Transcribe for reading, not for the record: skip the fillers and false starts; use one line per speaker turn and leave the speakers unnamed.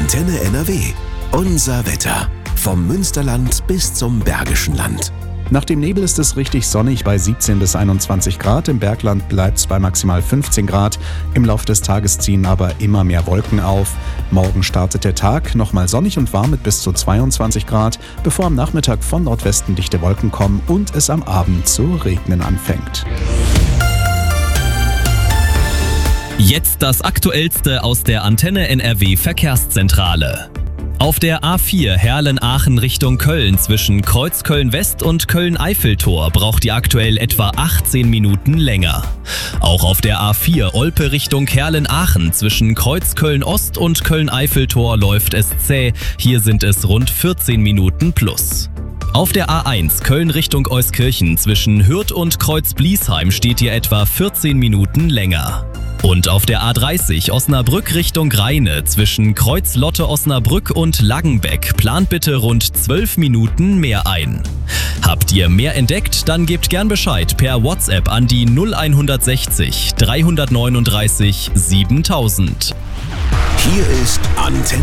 Antenne NRW. Unser Wetter. Vom Münsterland bis zum Bergischen Land.
Nach dem Nebel ist es richtig sonnig bei 17 bis 21 Grad. Im Bergland bleibt es bei maximal 15 Grad. Im Laufe des Tages ziehen aber immer mehr Wolken auf. Morgen startet der Tag nochmal sonnig und warm mit bis zu 22 Grad, bevor am Nachmittag von Nordwesten dichte Wolken kommen und es am Abend zu regnen anfängt.
Jetzt das Aktuellste aus der Antenne NRW Verkehrszentrale. Auf der A4 Herlen-Aachen Richtung Köln zwischen Kreuzköln-West und Köln-Eiffeltor braucht ihr aktuell etwa 18 Minuten länger. Auch auf der A4 Olpe Richtung Herlen-Aachen zwischen Kreuzköln-Ost und Köln-Eiffeltor läuft es zäh. Hier sind es rund 14 Minuten plus. Auf der A1 Köln Richtung Euskirchen zwischen Hürth und Kreuz-Bliesheim steht ihr etwa 14 Minuten länger. Und auf der A30 Osnabrück Richtung Rheine zwischen Kreuz-Lotte-Osnabrück und Laggenbeck plant bitte rund 12 Minuten mehr ein. Habt ihr mehr entdeckt? Dann gebt gern Bescheid per WhatsApp an die 0160 339 7000.
Hier ist Antenne